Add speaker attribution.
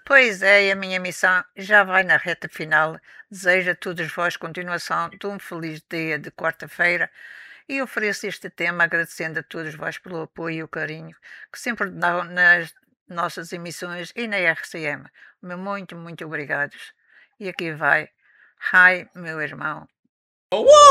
Speaker 1: Pois é, e a minha missão já vai na reta final. Desejo a todos vós continuação de um feliz dia de quarta-feira e ofereço este tema agradecendo a todos vós pelo apoio e o carinho que sempre dão nas nossas emissões e na RCM. Meu muito, muito obrigados. E aqui vai. Hi, meu irmão.